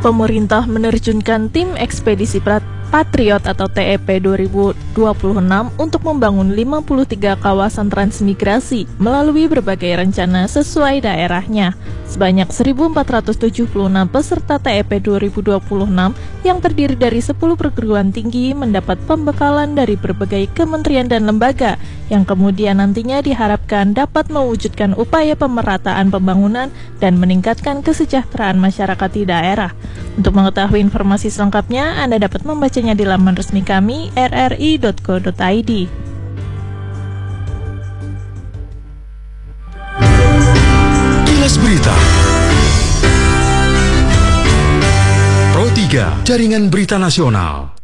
Pemerintah menerjunkan tim ekspedisi Patriot atau TEP 2026 untuk membangun 53 kawasan transmigrasi melalui berbagai rencana sesuai daerahnya. Sebanyak 1.476 peserta TEP 2026 yang terdiri dari 10 perguruan tinggi mendapat pembekalan dari berbagai kementerian dan lembaga yang kemudian nantinya diharapkan dapat mewujudkan upaya pemerataan pembangunan dan meningkatkan kesejahteraan masyarakat di daerah. Untuk mengetahui informasi selengkapnya, Anda dapat membacanya di laman resmi kami rri.co.id. Kilas Berita Pro 3, Jaringan Berita Nasional.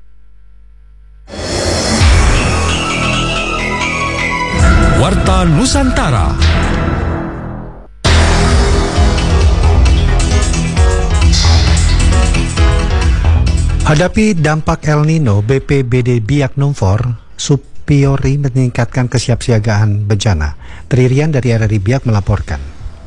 Warta Nusantara. Hadapi dampak El Nino, BPBD Biak Numfor Supiori meningkatkan kesiapsiagaan bencana. Tririan dari RRI Biak melaporkan.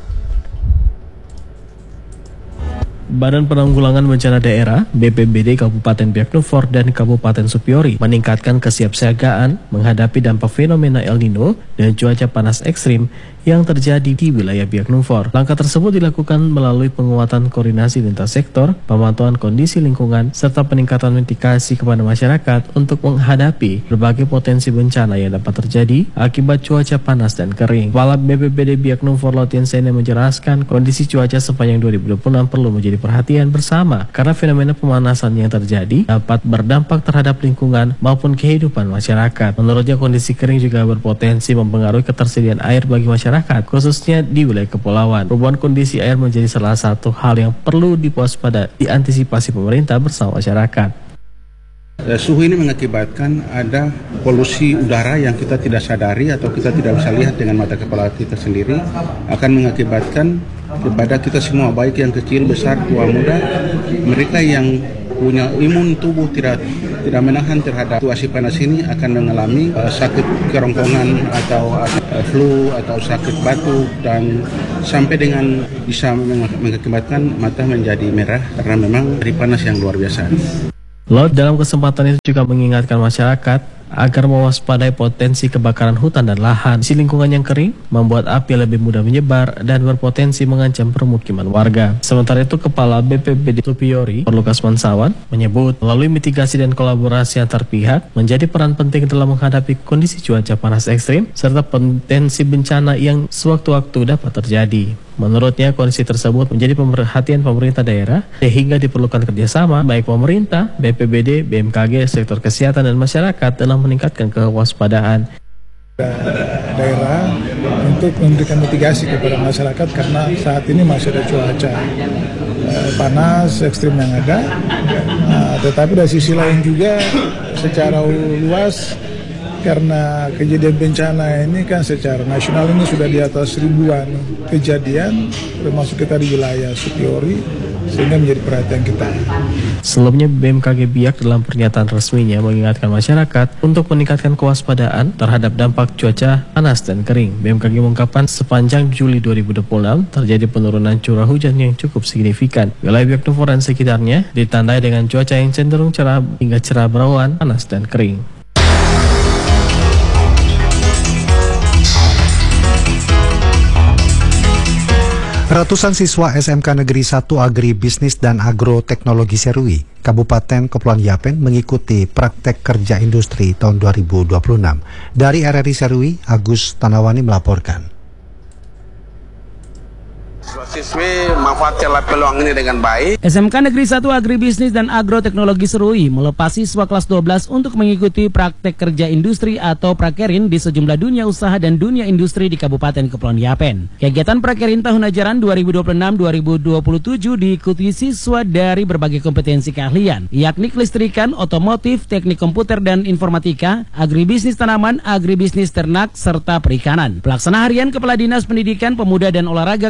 Badan Penanggulangan Bencana Daerah BPBD Kabupaten Biak Numfor dan Kabupaten Supiori meningkatkan kesiapsiagaan menghadapi dampak fenomena El Nino dan cuaca panas ekstrim yang terjadi di wilayah Biak Numfor. Langkah tersebut dilakukan melalui penguatan koordinasi lintas sektor, pemantauan kondisi lingkungan, serta peningkatan mitigasi kepada masyarakat untuk menghadapi berbagai potensi bencana yang dapat terjadi akibat cuaca panas dan kering. Kepala BPBD Biak Numfor Lautian Sene menjelaskan kondisi cuaca sepanjang 2026 perlu menjadi perhatian bersama karena fenomena pemanasan yang terjadi dapat berdampak terhadap lingkungan maupun kehidupan masyarakat. Menurutnya kondisi kering juga berpotensi mempengaruhi ketersediaan air bagi masyarakat, khususnya di wilayah kepulauan. Perubahan kondisi air menjadi salah satu hal yang perlu diantisipasi pemerintah bersama masyarakat. Suhu ini mengakibatkan ada polusi udara yang kita tidak sadari atau kita tidak bisa lihat dengan mata kepala kita sendiri, akan mengakibatkan kepada kita semua, baik yang kecil, besar, tua, muda, mereka yang punya imun tubuh tidak menahan terhadap situasi panas ini akan mengalami sakit kerongkongan atau flu atau sakit batuk dan sampai dengan bisa mengakibatkan mata menjadi merah karena memang dari panas yang luar biasa. Lot dalam kesempatan itu juga mengingatkan masyarakat agar mewaspadai potensi kebakaran hutan dan lahan. Di lingkungan yang kering membuat api lebih mudah menyebar dan berpotensi mengancam permukiman warga. Sementara itu, Kepala BPBD Supiori, Lukas Mansawan, menyebut melalui mitigasi dan kolaborasi antar pihak menjadi peran penting dalam menghadapi kondisi cuaca panas ekstrim serta potensi bencana yang sewaktu-waktu dapat terjadi. Menurutnya, kondisi tersebut menjadi perhatian pemerintah daerah sehingga diperlukan kerjasama baik pemerintah, BPBD, BMKG, sektor kesehatan, dan masyarakat dalam meningkatkan kewaspadaan daerah untuk memberikan mitigasi kepada masyarakat karena saat ini masih ada cuaca panas ekstrim yang ada, tetapi dari sisi lain juga secara luas karena kejadian bencana ini kan secara nasional ini sudah di atas ribuan kejadian termasuk kita di wilayah Supiori sehingga menjadi perhatian kita. Sebelumnya BMKG Biak dalam pernyataan resminya mengingatkan masyarakat untuk meningkatkan kewaspadaan terhadap dampak cuaca panas dan kering. BMKG mengungkapkan sepanjang Juli 2026 terjadi penurunan curah hujan yang cukup signifikan. Wilayah Biak Numfor dan sekitarnya ditandai dengan cuaca yang cenderung cerah hingga cerah berawan, panas dan kering. Ratusan siswa SMK Negeri 1 Agribisnis dan Agroteknologi Serui, Kabupaten Kepulauan Yapen mengikuti praktek kerja industri tahun 2026. Dari RRI Serui, Agus Tanawani melaporkan. Siswi manfaatkanlah peluang ini dengan baik. SMK Negeri 1 Agribisnis dan Agroteknologi Serui melepas siswa kelas 12 untuk mengikuti praktek kerja industri atau prakerin di sejumlah dunia usaha dan dunia industri di Kabupaten Kepulauan Yapen. Kegiatan prakerin tahun ajaran 2026-2027 diikuti siswa dari berbagai kompetensi keahlian, yakni kelistrikan, otomotif, teknik komputer dan informatika, agribisnis tanaman, agribisnis ternak, serta perikanan. Pelaksana harian Kepala Dinas Pendidikan, Pemuda dan Olahraga Kabupaten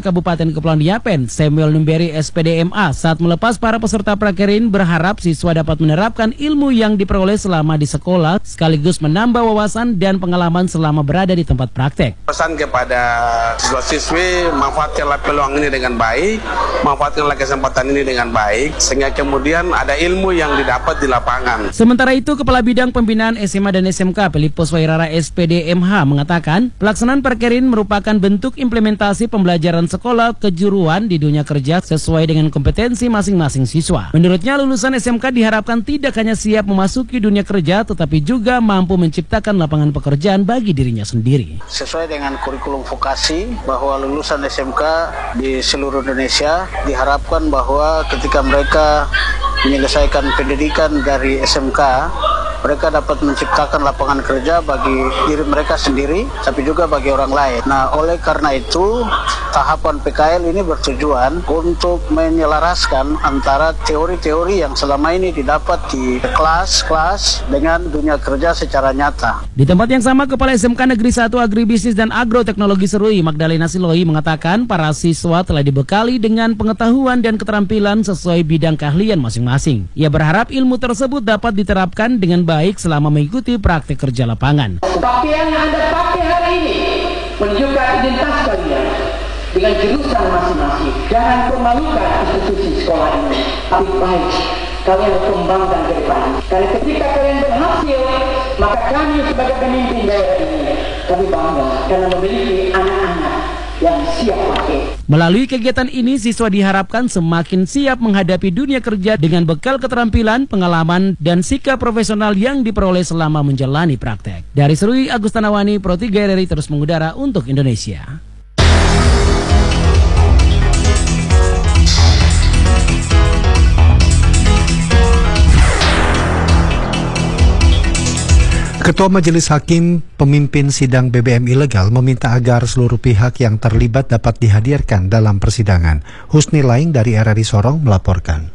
Kabupaten Kepulauan Yapen, Samuel Numberi SPDMA, saat melepas para peserta prakerin berharap siswa dapat menerapkan ilmu yang diperoleh selama di sekolah sekaligus menambah wawasan dan pengalaman selama berada di tempat praktek. Pesan kepada siswa-siswi, manfaatkanlah peluang ini dengan baik, manfaatkanlah kesempatan ini dengan baik, sehingga kemudian ada ilmu yang didapat di lapangan. Sementara itu, Kepala Bidang Pembinaan SMA dan SMK Pelipos Wairara SPDMH mengatakan, pelaksanaan prakerin merupakan bentuk implementasi pembelajaran sekolah kejuruan di dunia kerja sesuai dengan kompetensi masing-masing siswa. Menurutnya, lulusan SMK diharapkan tidak hanya siap memasuki dunia kerja, tetapi juga mampu menciptakan lapangan pekerjaan bagi dirinya sendiri. Sesuai dengan kurikulum vokasi bahwa lulusan SMK di seluruh Indonesia diharapkan bahwa ketika mereka menyelesaikan pendidikan dari SMK, mereka dapat menciptakan lapangan kerja bagi diri mereka sendiri, tapi juga bagi orang lain. Nah, oleh karena itu, tahapan PKL ini bertujuan untuk menyelaraskan antara teori-teori yang selama ini didapat di kelas-kelas dengan dunia kerja secara nyata. Di tempat yang sama, Kepala SMK Negeri 1 Agribisnis dan Agroteknologi Serui, Magdalena Siloi, mengatakan para siswa telah dibekali dengan pengetahuan dan keterampilan sesuai bidang keahlian masing-masing. Ia berharap ilmu tersebut dapat diterapkan dengan baik selama mengikuti praktik kerja lapangan. Pakaian yang Anda pakai hari ini menunjukkan identitas kalian dengan jurusan masing-masing. Jangan permalukan institusi sekolah ini, tapi baik kalian kembangkan ke depan. Karena ketika kalian berhasil, maka kami sebagai pemimpin daerah ini, kami bangga karena memiliki anak-anak yang siap pakai. Melalui kegiatan ini, siswa diharapkan semakin siap menghadapi dunia kerja dengan bekal keterampilan, pengalaman, dan sikap profesional yang diperoleh selama menjalani praktek. Dari Serui, Agus Tanawani, Pro 3 RRI terus mengudara untuk Indonesia. Ketua Majelis Hakim pemimpin sidang BBM ilegal meminta agar seluruh pihak yang terlibat dapat dihadirkan dalam persidangan. Husni Laing dari RRI Sorong melaporkan.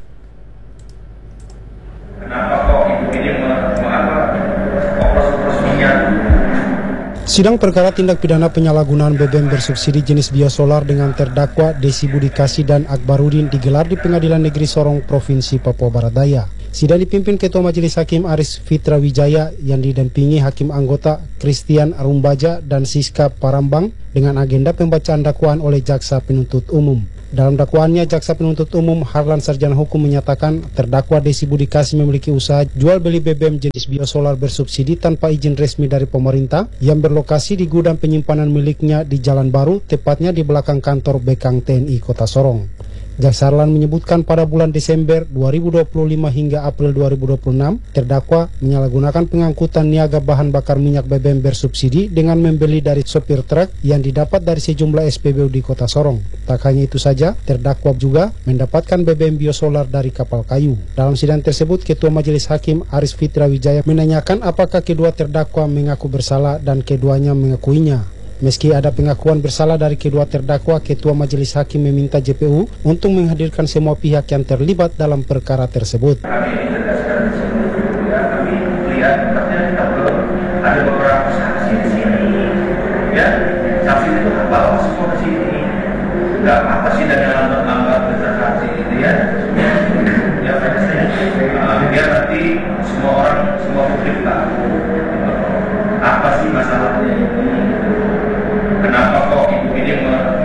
Sidang perkara tindak pidana penyalahgunaan BBM bersubsidi jenis biosolar dengan terdakwa Desi Budikasi dan Akbarudin digelar di Pengadilan Negeri Sorong, Provinsi Papua Barat Daya. Sidang dipimpin Ketua Majelis Hakim Aris Fitra Wijaya yang didampingi Hakim Anggota Christian Arumbaja dan Siska Parambang dengan agenda pembacaan dakwaan oleh Jaksa Penuntut Umum. Dalam dakwaannya, Jaksa Penuntut Umum Harlan Sarjana Hukum menyatakan terdakwa Desi Budikasi memiliki usaha jual beli BBM jenis biosolar bersubsidi tanpa izin resmi dari pemerintah yang berlokasi di gudang penyimpanan miliknya di Jalan Baru, tepatnya di belakang kantor Bekang TNI Kota Sorong. Jaksa Harlan menyebutkan pada bulan Desember 2025 hingga April 2026, terdakwa menyalahgunakan pengangkutan niaga bahan bakar minyak BBM bersubsidi dengan membeli dari sopir truk yang didapat dari sejumlah SPBU di Kota Sorong. Tak hanya itu saja, terdakwa juga mendapatkan BBM biosolar dari kapal kayu. Dalam sidang tersebut, Ketua Majelis Hakim Aris Fitra Wijaya menanyakan apakah kedua terdakwa mengaku bersalah dan keduanya mengakuinya. Meski ada pengakuan bersalah dari kedua terdakwa, Ketua Majelis Hakim meminta JPU untuk menghadirkan semua pihak yang terlibat dalam perkara tersebut. Kami berdasarkan kami lihat ada beberapa saksi di sini, ya saksi itu bawa semua ke sini, nggak apa sih dan yang lambat bersaksi itu ya biar nanti semua orang, semua publik tahu apa sih masalahnya ini. Kenapa kok ibu ini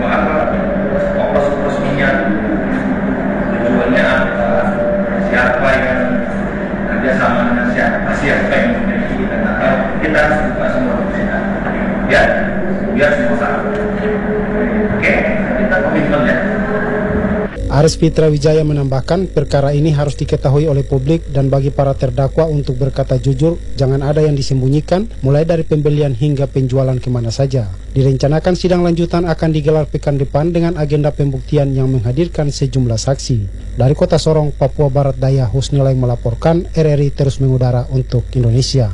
oplos minyak? Tujuannya apa? Siapa yang kerjasama dengan siapa yang memiliki kita harus buka semua persidangan. Ya, biar semua tahu. Oke, kita komitmen ya. Aris Fitra Wijaya menambahkan perkara ini harus diketahui oleh publik dan bagi para terdakwa untuk berkata jujur, jangan ada yang disembunyikan, mulai dari pembelian hingga penjualan kemana saja. Direncanakan sidang lanjutan akan digelar pekan depan dengan agenda pembuktian yang menghadirkan sejumlah saksi. Dari Kota Sorong, Papua Barat Daya, Husni Laing melaporkan, RRI terus mengudara untuk Indonesia.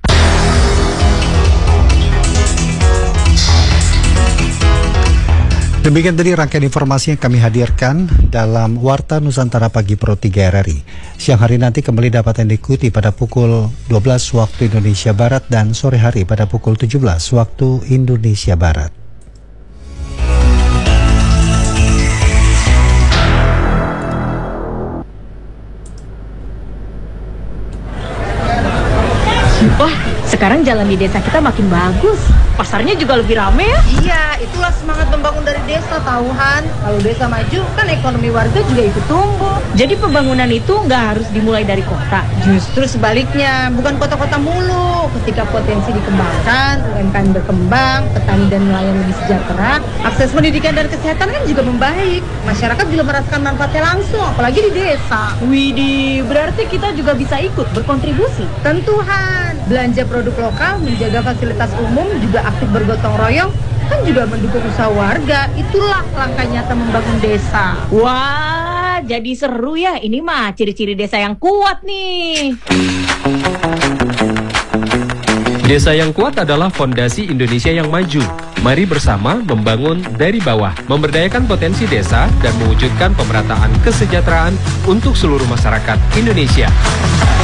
Demikian tadi rangkaian informasi yang kami hadirkan dalam Warta Nusantara Pagi Pro 3 RRI. Siang hari nanti kembali dapat diikuti pada pukul 12 waktu Indonesia Barat dan sore hari pada pukul 17 waktu Indonesia Barat. Sekarang jalan di desa kita makin bagus. Pasarnya juga lebih rame ya? Iya, itulah semangat membangun dari desa, tahuan. Kalau desa maju, kan ekonomi warga juga ikut tumbuh. Jadi pembangunan itu nggak harus dimulai dari kota. Justru sebaliknya, bukan kota-kota mulu. Ketika potensi dikembangkan, UMKM berkembang, petani dan nelayan lebih sejahtera, akses pendidikan dan kesehatan kan juga membaik. Masyarakat juga merasakan manfaatnya langsung, apalagi di desa. Widih, berarti kita juga bisa ikut berkontribusi. Tentuhan, belanja produk lokal, menjaga fasilitas umum, juga aktif bergotong royong, kan juga mendukung usaha warga. Itulah langkah nyata membangun desa. Wah, jadi seru ya. Ini mah ciri-ciri desa yang kuat nih. Desa yang kuat adalah fondasi Indonesia yang maju. Mari bersama membangun dari bawah, memberdayakan potensi desa, dan mewujudkan pemerataan kesejahteraan untuk seluruh masyarakat Indonesia.